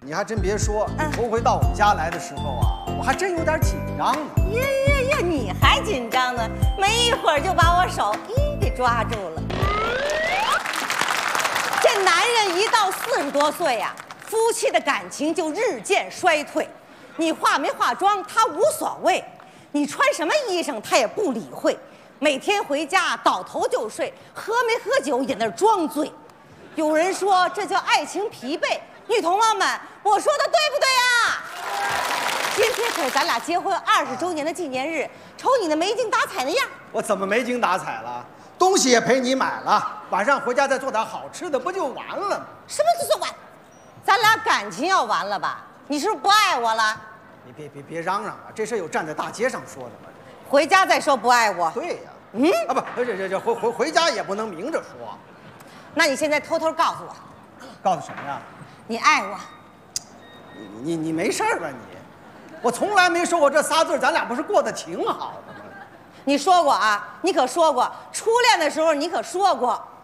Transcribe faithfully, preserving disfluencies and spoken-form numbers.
你还真别说，你头回到我们家来的时候啊，我还真有点紧张呢。 呀呀呀，你还紧张呢？没一会儿就把我手一给抓住了。这男人一到四十多岁呀、啊，夫妻的感情就日渐衰退。你化没化妆他无所谓，你穿什么衣裳他也不理会。每天回家倒头就睡，喝没喝酒也那装醉。有人说这叫爱情疲惫。女同胞们，我说的对不对呀？今天可是咱俩结婚二十周年的纪念日，瞅你那没精打采的样。 我怎么没精打采了？东西也陪你买了，晚上回家再做点好吃的，不就完了吗？ 什么就算完？咱俩感情要完了吧？你是不是不爱我了？ 你别别别嚷嚷啊！这事有站在大街上说的吗？ 回家再说不爱我。 对呀、啊，嗯啊不，这这这回回回家也不能明着说。 那你现在偷偷告诉我， 告诉什么呀？ 你爱我。 你你你没事吧你？我从来没说过这仨字，咱俩不是过得挺好的吗？ 你说过啊，你可说过，初恋的时候你可说过。